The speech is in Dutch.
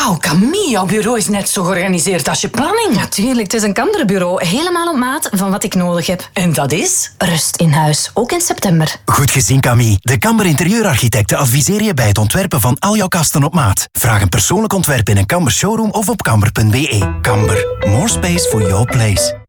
Wauw, Camille, jouw bureau is net zo georganiseerd als je planning. Natuurlijk, het is een Kamder-bureau. Helemaal op maat van wat ik nodig heb. En dat is? Rust in huis, ook in september. Goed gezien, Camille. De Kamber Interieurarchitecten adviseren je bij het ontwerpen van al jouw kasten op maat. Vraag een persoonlijk ontwerp in een Kamber showroom of op kamber.be. Kamber, more space for your place.